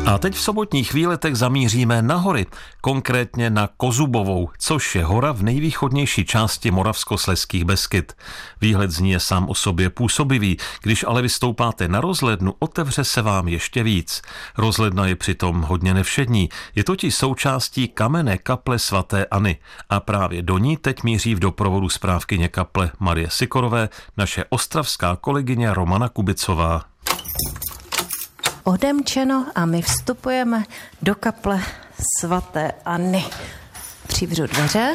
A teď v sobotních výletech zamíříme na hory, konkrétně na Kozubovou, což je hora v nejvýchodnější části Moravskoslezských Beskyd. Výhled z ní je sám o sobě působivý, když ale vystoupáte na rozhlednu, otevře se vám ještě víc. Rozhledna je přitom hodně nevšední, je totiž součástí kamenné kaple svaté Anny a právě do ní teď míří v doprovodu správkyně kaple Marie Sikorové naše ostravská kolegyně Romana Kubicová. Odemčeno a my vstupujeme do kaple svaté Anny. Přivřu dveře.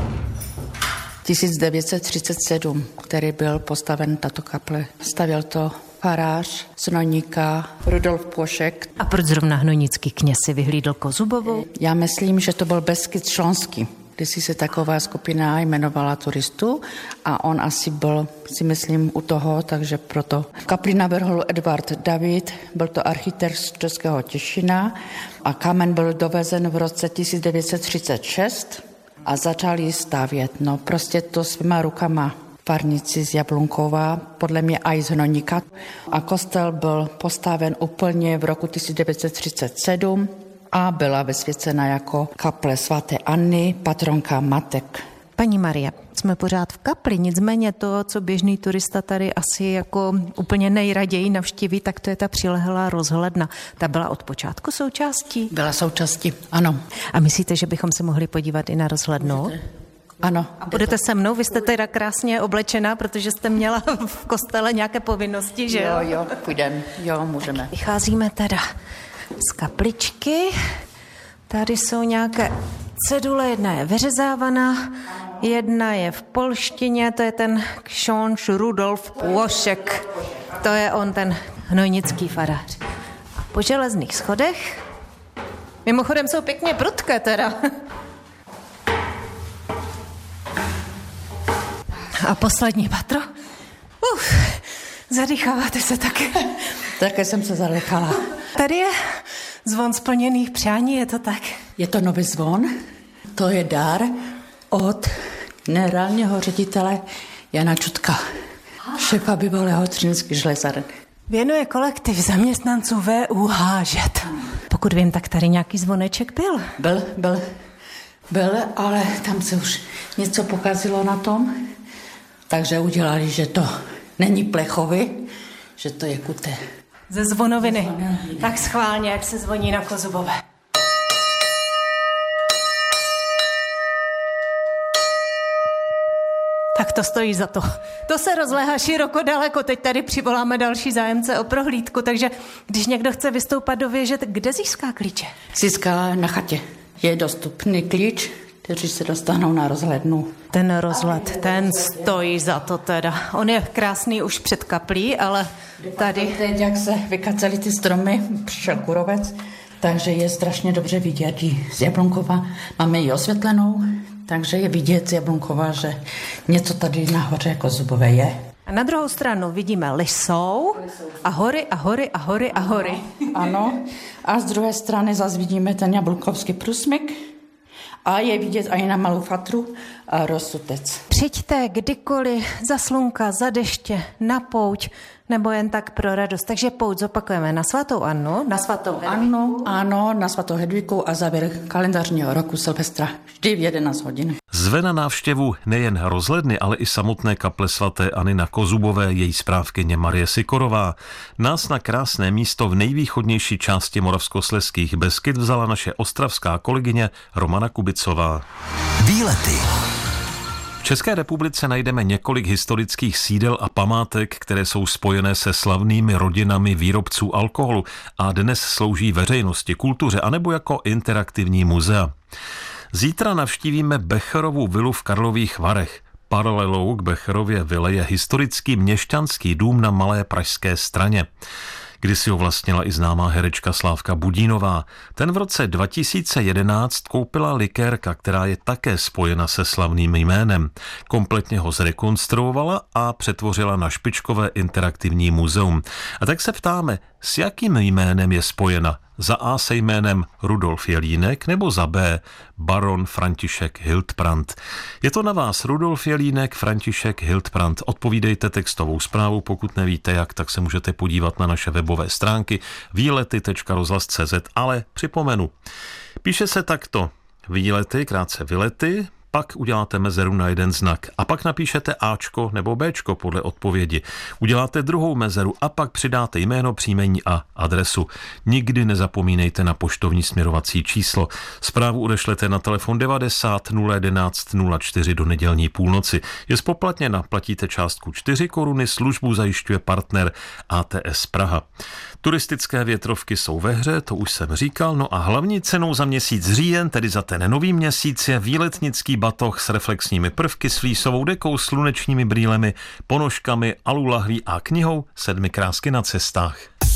1937, který byl postaven tato kaple. Stavěl to farář z Hnoníka Rudolf Plošek. A proč zrovna hnojnický kněz si vyhlídl Kozubovou? Já myslím, že to byl Beskyd Šlonský, když se taková skupina jmenovala turistů a on asi byl, si myslím, u toho, takže proto. Kapli navrhl Edvard David, byl to architekt z Českého Těšina a kámen byl dovezen v roce 1936 a začali stavět. No prostě to svýma rukama farníci z Jablunkova, podle mě i z Hnoníka. A kostel byl postaven úplně v roku 1937 a byla vysvěcena jako kaple svaté Anny, patronka matek. Paní Marie, jsme pořád v kapli, nicméně to, co běžný turista tady asi jako úplně nejraději navštíví, tak to je ta přilehlá rozhledna. Ta byla od počátku součástí? Byla součástí, ano. A myslíte, že bychom se mohli podívat i na rozhlednu? Ano. A budete se mnou? Vy jste teda krásně oblečená, protože jste měla v kostele nějaké povinnosti, že jo? Jo, půjdeme, jo, můžeme. Vycházíme teda z kapličky. Tady jsou nějaké cedule, jedna je vyřezávaná, jedna je v polštině, to je ten kšonč Rudolf Plošek. To je on, ten hnojnický farář. A po železných schodech, mimochodem jsou pěkně prudké teda. A poslední patro. Zadýcháváte se také. Také jsem se zadechala. Tady je zvon splněných přání, je to tak? Je to nový zvon, to je dar od generálního ředitele Jana Čutka, šéfa bývalého Třineckých železáren. Věnuje kolektiv zaměstnanců VUH ŽET. Pokud vím, tak tady nějaký zvoneček byl. Byl, ale tam se už něco pokazilo na tom, takže udělali, že to není plechový, že to je kuté. Ze zvonoviny. Tak schválně, jak se zvoní na Kozubové. Tak to stojí za to. To se rozléhá široko daleko. Teď tady přivoláme další zájemce o prohlídku, takže když někdo chce vystoupat do věže, tak kde získá klíče? Získá na chatě. Je dostupný klíč, kteří se dostanou na rozhlednu. Ten rozhled, ten stojí za to teda. On je krásný už před kaplí, ale tady... Teď, jak se vykaceli ty stromy, přišel kurovec, takže je strašně dobře vidět i z Jablunkova. Máme ji osvětlenou, takže je vidět z Jablunkova, že něco tady nahoře Kozubové je. A na druhou stranu vidíme Lisou a hory a hory a hory a hory. Ano, a z druhé strany zase vidíme ten Jablunkovský průsmyk. A je vidět i na Malou Fatru a Rosutec. Přijďte kdykoliv, za slunka, za deště, na pouť, nebo jen tak pro radost. Takže pouť zopakujeme na svatou Annu, na svatou Hedvigu. Ano, na svatou Hedvigu a závěr kalendářního roku Silvestra. Vždy v 11 hodin. Zve na návštěvu nejen rozhledny, ale i samotné kaple svaté Anny na Kozubové její správkyně Marie Sikorová. Nás na krásné místo v nejvýchodnější části Moravskoslezských Beskyd vzala naše ostravská kolegyně Romana Kubicová. Výlety. V České republice najdeme několik historických sídel a památek, které jsou spojené se slavnými rodinami výrobců alkoholu a dnes slouží veřejnosti, kultuře anebo jako interaktivní muzea. Zítra navštívíme Becherovu vilu v Karlových Varech. Paralelou k Becherově vile je historický měšťanský dům na Malé Pražské Straně. Kdysi ho vlastnila i známá herečka Slávka Budínová. Ten v roce 2011 koupila likérka, která je také spojena se slavným jménem. Kompletně ho zrekonstruovala a přetvořila na špičkové interaktivní muzeum. A tak se ptáme, s jakým jménem je spojena? Za A se jménem Rudolf Jelínek nebo za B baron František Hildbrand? Je to na vás, Rudolf Jelínek, František Hildbrand. Odpovídejte textovou zprávu, pokud nevíte jak, tak se můžete podívat na naše webové stránky výlety.rozhlas.cz, ale připomenu, píše se takto: výlety, krátce vylety, pak uděláte mezeru na jeden znak a pak napíšete Ačko nebo Bčko podle odpovědi. Uděláte druhou mezeru a pak přidáte jméno, příjmení a adresu. Nikdy nezapomínejte na poštovní směrovací číslo. Zprávu odešlete na telefon 90 011 04 do nedělní půlnoci. Je zpoplatněna, platíte částku 4 koruny, službu zajišťuje partner ATS Praha. Turistické větrovky jsou ve hře, to už jsem říkal, no a hlavní cenou za měsíc říjen, tedy za ten nový měsíc, je výletnický batoh s reflexními prvky, s flísovou dekou, slunečními brýlemi, ponožkami, alulahví a knihou 7 krásky na cestách.